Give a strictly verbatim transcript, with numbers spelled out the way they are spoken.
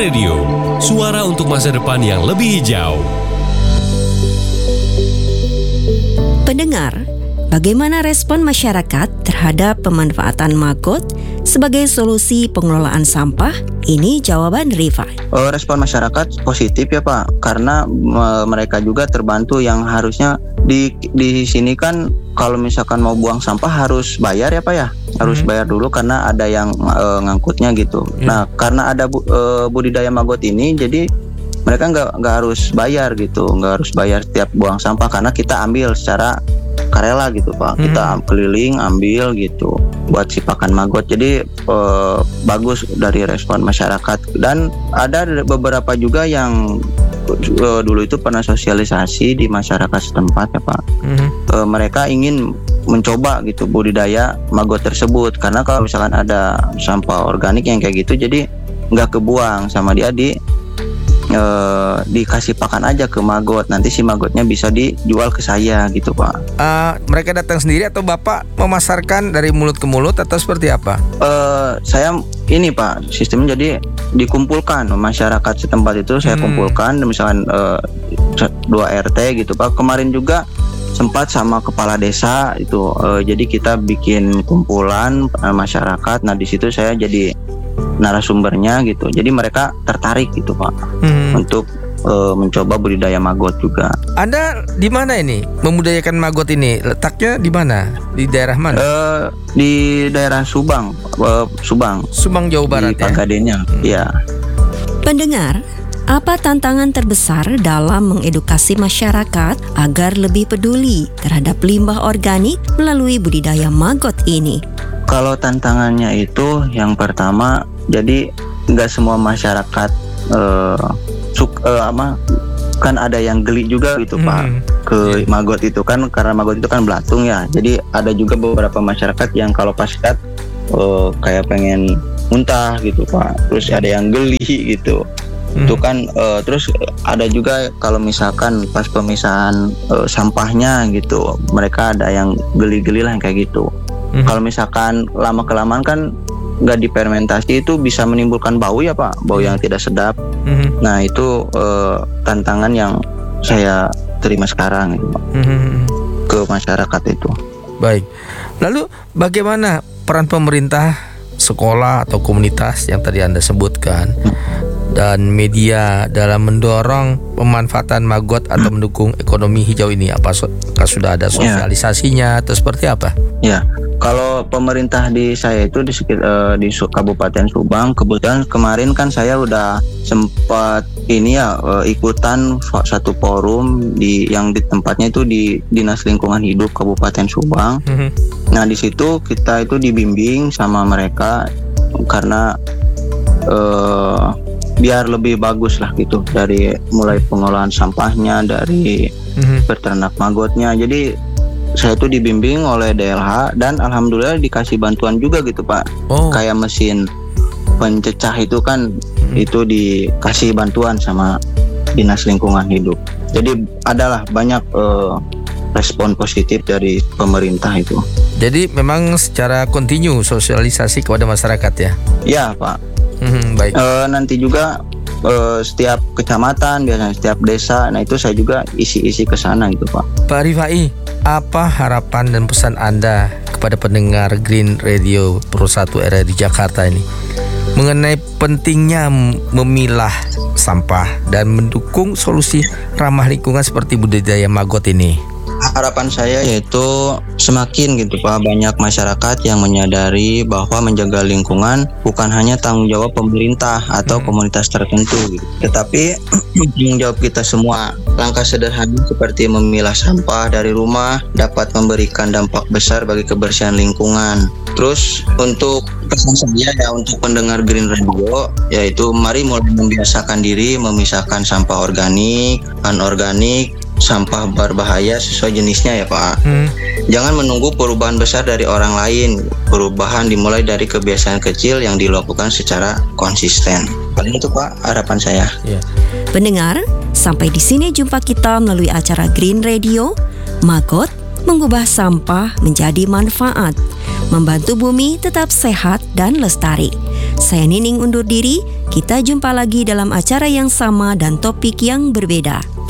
Radio, suara untuk masa depan yang lebih hijau. Pendengar, bagaimana respon masyarakat terhadap pemanfaatan maggot sebagai solusi pengelolaan sampah? Ini jawaban Rifa. Uh, respon masyarakat positif ya Pak, karena uh, mereka juga terbantu yang harusnya di di sini kan kalau misalkan mau buang sampah harus bayar ya Pak ya, harus hmm. bayar dulu karena ada yang uh, ngangkutnya gitu. Hmm. Nah karena ada bu, uh, budidaya maggot ini, jadi mereka nggak nggak harus bayar gitu, nggak harus bayar setiap buang sampah karena kita ambil secara karela gitu Pak. Hmm. Kita keliling ambil gitu buat si pakan maggot. Jadi eh, bagus dari respon masyarakat, dan ada beberapa juga yang eh, dulu itu pernah sosialisasi di masyarakat setempat ya Pak. Hmm. Eh, mereka ingin mencoba gitu budidaya maggot tersebut, karena kalau misalkan ada sampah organik yang kayak gitu jadi nggak kebuang sama dia, di E, dikasih pakan aja ke maggot, nanti si maggotnya bisa dijual ke saya gitu Pak. Uh, mereka datang sendiri atau Bapak memasarkan dari mulut ke mulut atau seperti apa? E, saya ini Pak, sistemnya jadi dikumpulkan masyarakat setempat itu saya hmm. kumpulkan, misalkan e, dua R T gitu Pak. Kemarin juga sempat sama kepala desa itu, e, jadi kita bikin kumpulan e, masyarakat. Nah di situ saya jadi narasumbernya gitu, jadi mereka tertarik gitu Pak hmm. untuk uh, mencoba budidaya maggot juga. Anda di mana ini membudidayakan maggot ini? Letaknya di mana? Di daerah mana? Uh, di daerah Subang, uh, Subang. Subang Jawa Barat di ya. Pagadennya, hmm. ya. Pendengar, apa tantangan terbesar dalam mengedukasi masyarakat agar lebih peduli terhadap limbah organik melalui budidaya maggot ini? Kalau tantangannya itu yang pertama, jadi nggak semua masyarakat uh, suk, uh, apa, kan ada yang geli juga gitu hmm. Pak ke yeah. maggot itu kan, karena maggot itu kan belatung ya. Jadi ada juga beberapa masyarakat yang kalau pas lihat uh, kayak pengen muntah gitu Pak. Terus ada yang geli gitu. Hmm. Itu kan uh, terus ada juga kalau misalkan pas pemisahan uh, sampahnya gitu, mereka ada yang geli-geli lah kayak gitu. Hmm. Kalau misalkan lama-kelamaan kan nggak difermentasi itu bisa menimbulkan bau ya Pak, bau hmm. yang tidak sedap. Hmm. Nah itu eh, tantangan yang saya terima sekarang gitu Pak, hmm. ke masyarakat itu. Baik, lalu bagaimana peran pemerintah, sekolah atau komunitas yang tadi Anda sebutkan hmm. dan media dalam mendorong pemanfaatan maggot atau mendukung ekonomi hijau ini? Apa sudah ada sosialisasinya ya. Atau seperti apa? Ya, kalau pemerintah di saya itu di uh, di Kabupaten Subang, kebetulan kemarin kan saya udah sempat ini ya uh, ikutan satu forum di yang di tempatnya itu di Dinas Lingkungan Hidup Kabupaten Subang. Mm-hmm. Nah di situ kita itu dibimbing sama mereka karena uh, biar lebih bagus lah gitu, dari mulai pengolahan sampahnya, dari mm-hmm. peternak maggotnya. Jadi saya tuh dibimbing oleh D L H dan alhamdulillah dikasih bantuan juga gitu Pak. Oh. Kayak mesin pencecah itu kan hmm. itu dikasih bantuan sama Dinas Lingkungan Hidup. Jadi adalah banyak uh, respon positif dari pemerintah itu. Jadi memang secara kontinu sosialisasi kepada masyarakat ya? Ya Pak. Hmm, baik. Uh, nanti juga uh, setiap kecamatan, biasanya setiap desa, nah itu saya juga isi-isi ke sana gitu Pak. Pak Rifai, apa harapan dan pesan Anda kepada pendengar Green Radio Pro satu R R di Jakarta ini mengenai pentingnya memilah sampah dan mendukung solusi ramah lingkungan seperti budidaya maggot ini? Harapan saya yaitu semakin gitu Pak, banyak masyarakat yang menyadari bahwa menjaga lingkungan bukan hanya tanggung jawab pemerintah atau hmm. komunitas tertentu gitu, tetapi tanggung jawab kita semua. Langkah sederhana seperti memilah sampah dari rumah dapat memberikan dampak besar bagi kebersihan lingkungan. Terus untuk pesan saya ya untuk pendengar Green Radio, yaitu mari mulai membiasakan diri memisahkan sampah organik, anorganik, sampah berbahaya sesuai jenisnya ya Pak. Hmm. Jangan menunggu perubahan besar dari orang lain. Perubahan dimulai dari kebiasaan kecil yang dilakukan secara konsisten. Paling itu Pak harapan saya. Yeah. Pendengar, sampai di sini jumpa kita melalui acara Green Radio. Maggot mengubah sampah menjadi manfaat, membantu bumi tetap sehat dan lestari. Saya Nining undur diri, kita jumpa lagi dalam acara yang sama dan topik yang berbeda.